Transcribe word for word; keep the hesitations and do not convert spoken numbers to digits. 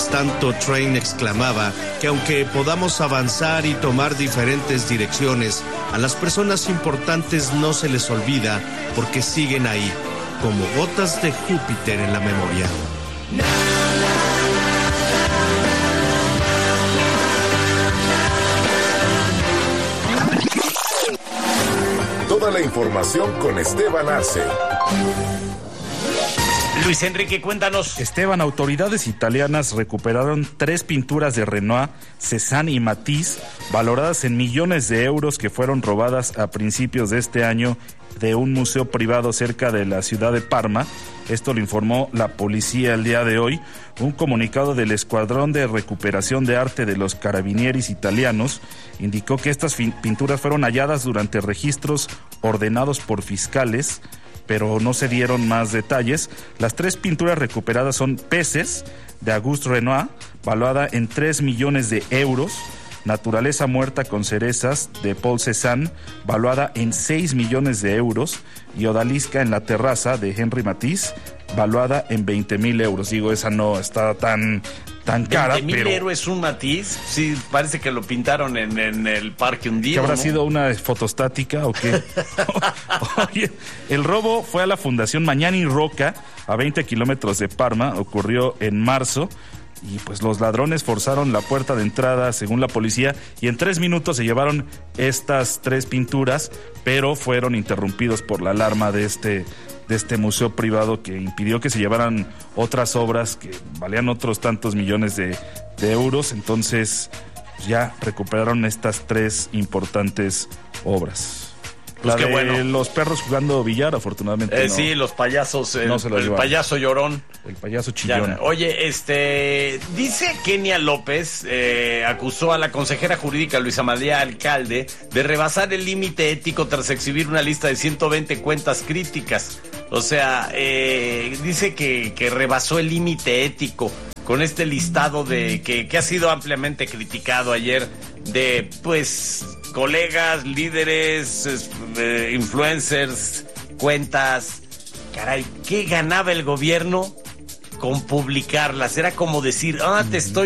Mientras tanto, Train exclamaba que aunque podamos avanzar y tomar diferentes direcciones, a las personas importantes no se les olvida porque siguen ahí, como gotas de Júpiter en la memoria. Toda la información con Esteban Arce. Luis Enrique, cuéntanos. Esteban, autoridades italianas recuperaron tres pinturas de Renoir, Cézanne y Matisse, valoradas en millones de euros, que fueron robadas a principios de este año de un museo privado cerca de la ciudad de Parma. Esto lo informó la policía el día de hoy. Un comunicado del Escuadrón de Recuperación de Arte de los Carabinieri italianos indicó que estas pinturas fueron halladas durante registros ordenados por fiscales, pero no se dieron más detalles. Las tres pinturas recuperadas son Peces, de Auguste Renoir, valuada en tres millones de euros, Naturaleza muerta con cerezas, de Paul Cézanne, valuada en seis millones de euros, y Odalisca en la terraza, de Henri Matisse, valuada en veinte mil euros. Digo, esa no está tan... tan cara, veinte mil pero... euros un Matisse, sí, parece que lo pintaron en, en el parque un día. ¿Que habrá ¿no? sido una fotostática o qué? Oye, el robo fue a la Fundación Magnani Rocca, a veinte kilómetros de Parma, ocurrió en marzo, y pues los ladrones forzaron la puerta de entrada, según la policía, y en tres minutos se llevaron estas tres pinturas, pero fueron interrumpidos por la alarma de este... de este museo privado, que impidió que se llevaran otras obras que valían otros tantos millones de, de euros. Entonces ya recuperaron estas tres importantes obras. Pues La qué de bueno. Los perros jugando billar, afortunadamente Eh, no. sí, los payasos, el, No se lo el llevaron. payaso llorón. El payaso chillón. Ya, oye, este, dice Kenia López, eh, acusó a la consejera jurídica Luisa María Alcalde de rebasar el límite ético tras exhibir una lista de ciento veinte cuentas críticas. O sea, eh, dice que, que rebasó el límite ético con este listado de que, que ha sido ampliamente criticado ayer de, pues, colegas, líderes, eh, influencers, cuentas. Caray, ¿qué ganaba el gobierno con publicarlas? Era como decir, ah, te estoy